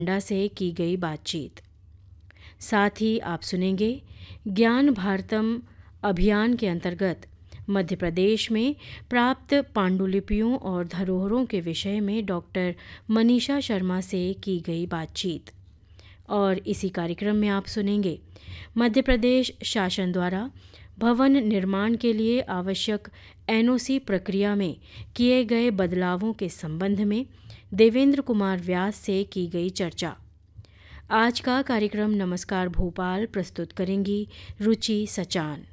डा से की गई बातचीत। साथ ही आप सुनेंगे ज्ञान भारतम अभियान के अंतर्गत मध्य प्रदेश में प्राप्त पांडुलिपियों और धरोहरों के विषय में डॉक्टर मनीषा शर्मा से की गई बातचीत। और इसी कार्यक्रम में आप सुनेंगे मध्य प्रदेश शासन द्वारा भवन निर्माण के लिए आवश्यक एनओसी प्रक्रिया में किए गए बदलावों के संबंध में देवेंद्र कुमार व्यास से की गई चर्चा। आज का कार्यक्रम नमस्कार भोपाल प्रस्तुत करेंगी रुचि सचान।